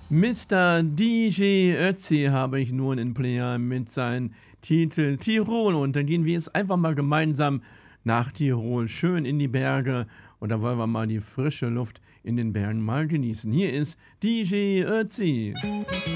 Mr. DJ Ötzi habe ich nun in Playa mit seinem Titel Tirol. Und dann gehen wir jetzt einfach mal gemeinsam nach Tirol, schön in die Berge. Und da wollen wir mal die frische Luft in den Bergen mal genießen. Hier ist DJ Ötzi.